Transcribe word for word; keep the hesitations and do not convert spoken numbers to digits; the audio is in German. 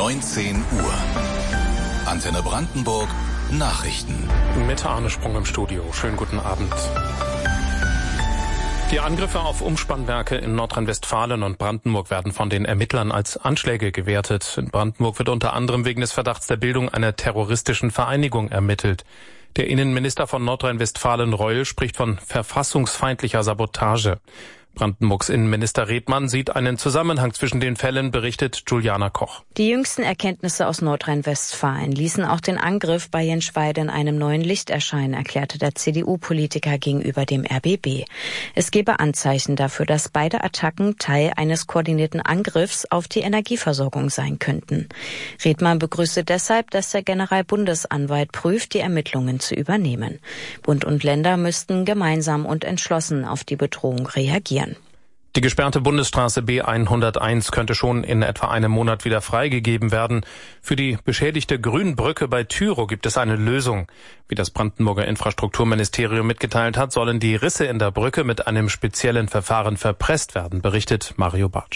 neunzehn Uhr. Antenne Brandenburg Nachrichten. Mit Arne Sprung im Studio. Schönen guten Abend. Die Angriffe auf Umspannwerke in Nordrhein-Westfalen und Brandenburg werden von den Ermittlern als Anschläge gewertet. In Brandenburg wird unter anderem wegen des Verdachts der Bildung einer terroristischen Vereinigung ermittelt. Der Innenminister von Nordrhein-Westfalen, Reul, spricht von verfassungsfeindlicher Sabotage. Brandenburgs Innenminister Redmann sieht einen Zusammenhang zwischen den Fällen, berichtet Juliana Koch. Die jüngsten Erkenntnisse aus Nordrhein-Westfalen ließen auch den Angriff bei Jenschweide in einem neuen Licht erscheinen, erklärte der C D U-Politiker gegenüber dem R B B. Es gebe Anzeichen dafür, dass beide Attacken Teil eines koordinierten Angriffs auf die Energieversorgung sein könnten. Redmann begrüßte deshalb, dass der Generalbundesanwalt prüft, die Ermittlungen zu übernehmen. Bund und Länder müssten gemeinsam und entschlossen auf die Bedrohung reagieren. Die gesperrte Bundesstraße B hunderteins könnte schon in etwa einem Monat wieder freigegeben werden. Für die beschädigte Grünbrücke bei Tyrow gibt es eine Lösung. Wie das Brandenburger Infrastrukturministerium mitgeteilt hat, sollen die Risse in der Brücke mit einem speziellen Verfahren verpresst werden, berichtet Mario Bartsch.